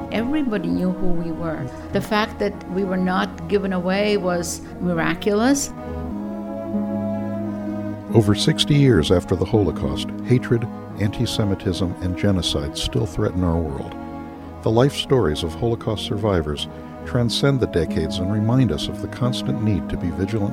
Everybody knew who we were. The fact that we were not given away was miraculous. Over 60 years after the Holocaust, hatred, anti-Semitism, and genocide still threaten our world. The life stories of Holocaust survivors transcend the decades and remind us of the constant need to be vigilant